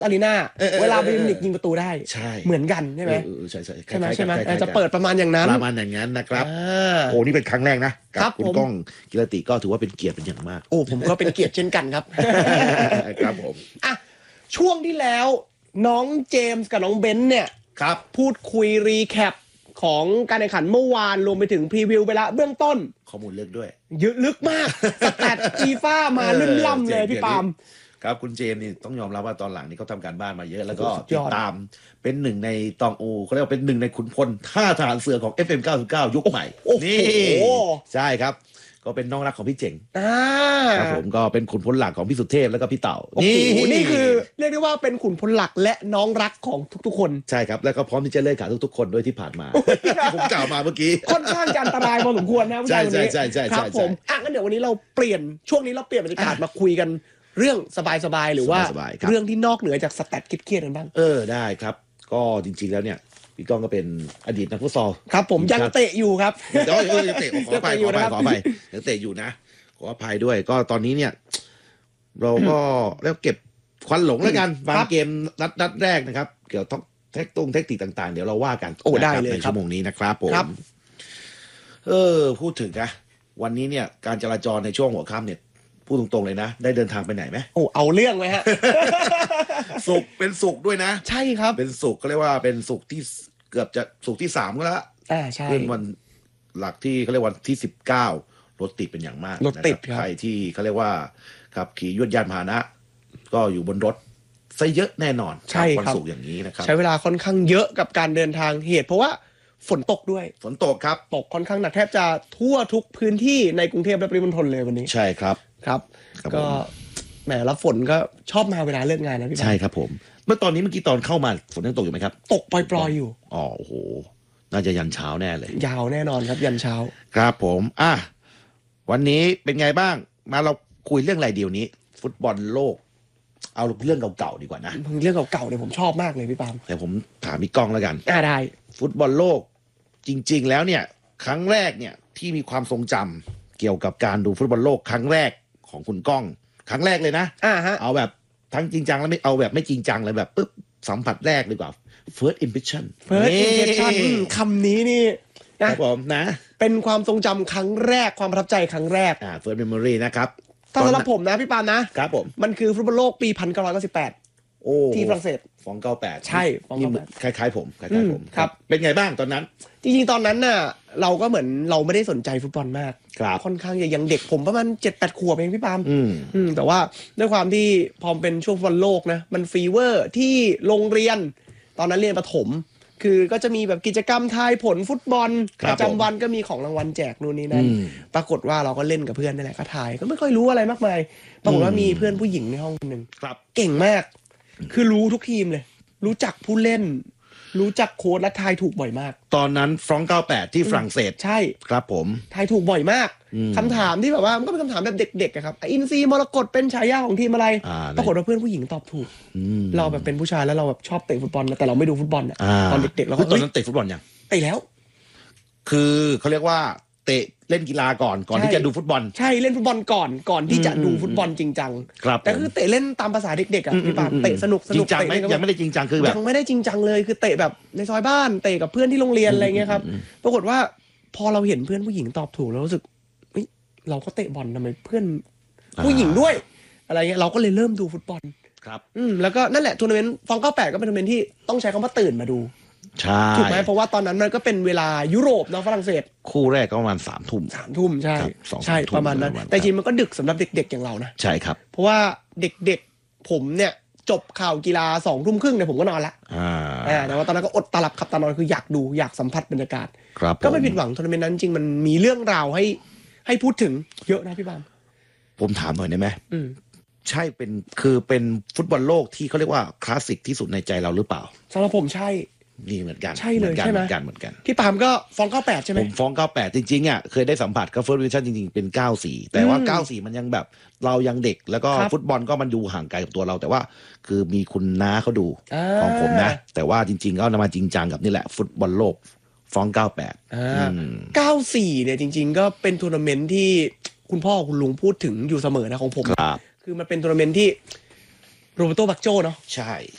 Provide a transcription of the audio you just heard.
อารีนาเวลาบาเยิร์นมิวนิกยิงประตูได้ใช่เหมือนกันใช่ไหมใช่ใช่ใช่ไหมจะเปิดประมาณอย่างนั้นนะครับโอ้นี่เป็นครั้งแรกนะกับคุณก้องกิรติก็ถือว่าเป็นเกียรติเป็นอย่างมากโอ้ผมก็เป็นเกียรติเช่นกันครับครับผมอ่ะช่วงที่แล้วน้องเจมส์กับน้องเบนซ์เนี่ยครับพูดคุยรีแคปของการแข่งขันเมื่อวานรวมไปถึงพรีวิวไปละเบื้องต้นข้อมูลลึกด้วยลึกมากสแตทฟีฟ่ามาลื่นล่ำเลยพี่ปาล์มครับคุณเจมส์นี่ต้องยอมรับว่าตอนหลังนี่เขาทำการบ้านมาเยอะแล้วก็ติดตามเป็นหนึ่งในตองอูเขาเรียกว่าเป็นหนึ่งในขุนพลท่าทหารเสือของ FM 99 ยุคใหม่นี่ใช่ครับก็เป็นน้องรักของพี่เจ๋งครับผมก็เป็นขุนพลหลักของพี่สุเทพแล้วก็พี่เต่านี่คือเรียกได้ว่าเป็นขุนพลหลักและน้องรักของทุกๆคนใช่ครับแล้วก็พร้อมที่จะเลิกขาทุกๆคนด้วยที่ผ่านมาผมกล่าวมาเมื่อกี้ค่อนข้างจะอันตรายพอสมควรนะผู้ชายคนนี้ครับผมงั้นเดี๋ยววันนี้เราเปลี่ยนช่วงนี้เราเปลี่ยนบรรยากาศมาคุยกันเรื่องสบายๆหรือว่าเรื่องที่นอกเหนือจากสแตทเครียดๆกันบ้างได้ครับก็จริงๆแล้วเนี่ยพี่ก้องก็เป็นอดีตนักฟุตซอลครับผมยังเตะอยู่ครับยังเตะขออภัยยังเตะอยู่นะขออภัยด้วยก็ตอนนี้เนี่ยเราก็แล้วเก็บควันหลงแล้วกันบางเกมนัดแรกนะครับเกี่ยวกับเทคนิคต่างๆเดี๋ยวเราว่ากันได้เลยในชั่วโมงนี้นะครับผมพูดถึงนะวันนี้เนี่ยการจราจรในช่วงหัวค่ำเนี่ยพูดตรงๆเลยนะได้เดินทางไปไหนไหมเอาเรื่องไหมฮะสุกเป็นสุกด้วยนะใช่ครับเป็นสุกเขาเรียกว่าเป็นสุกที่เกือบจะสุกที่3ก็แล้วใช่ขึ้นวันหลักที่เขาเรียกวันที่19รถติดเป็นอย่างมากรถติดใครที่เขาเรียกว่าขับขี่ยวดยานพาหนะก็อยู่บนรถซะเยอะแน่นอนใช่วันศุกร์อย่างนี้นะครับใช้เวลาค่อนข้างเยอะกับการเดินทางเหตุเพราะว่าฝนตกด้วยฝนตกครับตกค่อนข้างหนักแทบจะทั่วทุกพื้นที่ในกรุงเทพและปริมณฑลเลยวันนี้ใช่ครับก็แหมแล้วฝนก็ชอบมาเวลาเลิกงานนะพี่ใช่ครับผมเมื่อกี้ตอนเข้ามาฝนยังตกอยู่ไหมครับตกปล่อยๆอยู่โอ้โหน่าจะยันเช้าแน่เลยยาวแน่นอนครับยันเช้าครับผมวันนี้เป็นไงบ้างมาเราคุยเรื่องอะไรเดี๋ยวนี้ฟุตบอลโลกเอาเรื่องเก่าๆดีกว่านะเรื่องเก่าๆเนี่ยผมชอบมากเลยพี่ปาล์มแต่ผมถามพี่ก้องแล้วกันได้ฟุตบอลโลกจริงๆแล้วเนี่ยครั้งแรกเนี่ยที่มีความทรงจำเกี่ยวกับการดูฟุตบอลโลกครั้งแรกของคุณก้องครั้งแรกเลยนะเอาแบบทั้งจริงจังแล้วไม่เอาแบบไม่จริงจังเลยแบบปึ๊บสัมผัสแรกดีกว่า first impression คำนี้นี่นะครับผมนะเป็นความทรงจำครั้งแรกความประทับใจครั้งแรก first memory นะครับถ้าสำหรับผมนะพี่ปานนะครับผมมันคือฟุตบอลโลกปี1998ที่ฝรั่งเศส 298 ใช่คล้ายๆผมครับเป็นไงบ้างตอนนั้นจริงๆตอนนั้นน่ะเราก็เหมือนเราไม่ได้สนใจฟุตบอลมากค่อนข้างยังเด็กผมประมาณ 7-8 ขวบเองพี่ปาล์มแต่ว่าด้วยความที่พอเป็นช่วงฟุตบอลโลกนะมันฟีเวอร์ที่โรงเรียนตอนนั้นเรียนประถมคือก็จะมีแบบกิจกรรมทายผลฟุตบอลประจำวันก็มีของรางวัลแจกนู่นนี่นั่นปรากฏว่าเราก็เล่นกับเพื่อนนี่แหละก็ทายก็ไม่ค่อยรู้อะไรมากมายปรากฏว่ามีเพื่อนผู้หญิงในห้องคนนึงเก่งมากคือรู้ทุกทีมเลยรู้จักผู้เล่นรู้จักโค้ชและทายถูกบ่อยมากตอนนั้นฟรอง98ที่ฝรั่งเศสใช่ครับผมทายถูกบ่อยมากคำถามที่แบบว่ามันก็เป็นคำถามแบบเด็กๆครับอินซีมรกตเป็นฉายาของทีมอะไรปรากฏว่าเพื่อนผู้หญิงตอบถูกเราแบบเป็นผู้ชายแล้วเราแบบชอบเตะฟุตบอลแต่เราไม่ดูฟุตบอลตอนเด็กๆเราตอนนั้นเตะฟุตบอลยังเตะแล้วคือเขาเรียกว่าเตะเล่นกีฬาก่อนที่จะดูฟุตบอลใช่เล่นฟุตบอลก่อนที่จะดูฟุตบอลจริงจังแต่คือเตะเล่นตามภาษาเด็กๆอ่ะพี่ปาเตะสนุกจริงจังไหมยังไม่ได้จริงจังคือแบบยังไม่ได้จริงจังเลยคือเตะแบบในซอยบ้านเตะกับเพื่อนที่โรงเรียนอะไรเงี้ยครับปรากฏว่าพอเราเห็นเพื่อนผู้หญิงตอบถูกแล้วรู้สึกเราก็เตะบอลทำไมเพื่อนผู้หญิงด้วยอะไรเงี้ยเราก็เลยเริ่มดูฟุตบอลครับแล้วก็นั่นแหละทัวร์นาเมนต์ฟอง98ก็เป็นทัวร์นาเมนต์ที่ต้องใช้คำว่าตื่นมาดูใช่ถูกไหมเพราะว่าตอนนั้นมันก็เป็นเวลายุโรปเนาะฝรั่งเศสคู่แรกก็ประมาณ3 ทุ่มใช่ประมาณนั้นแต่จริงมันก็ดึกสำหรับเด็กๆอย่างเรานะใช่ครับเพราะว่าเด็กๆผมเนี่ยจบข่าวกีฬา2 ทุ่มครึ่งเนี่ยผมก็นอนละแต่ว่าตอนนั้นก็อดตาหลับขับตานอนคืออยากดูอยากสัมผัสบรรยากาศก็ไม่ผิดหวังทัวร์นาเมนต์นั้นจริงมันมีเรื่องราวให้พูดถึงเยอะนะพี่บามผมถามหน่อยได้ไหมใช่เป็นฟุตบอลโลกที่เขาเรียกว่าคลาสสิกที่สุดในใจเราหรือเปล่าสำหรับผมใช่นี่เหมือนกันใช่เลยใช่ไหมเหมือนกันพี่ปามก็ฟอง98ใช่ไหมผมฟอง98จริงๆอ่ะเคยได้สัมผัสกับเฟิร์สดิวิชั่นจริงๆเป็น94แต่ว่า94มันยังแบบเรายังเด็กแล้วก็ฟุตบอลก็มันดูห่างไกลกับตัวเราแต่ว่าคือมีคุณน้าเขาดูของผมนะแต่ว่าจริงๆก็นำมาจริงจังกับนี่แหละฟุตบอลโลกฟอง 94เนี่ยจริงๆก็เป็นทัวร์นาเมนต์ที่คุณพ่อคุณลุงพูดถึงอยู่เสมอนะของผมคือมันเป็นทัวร์นาเมนต์ที่โรเบโต บักโจเนาะใช่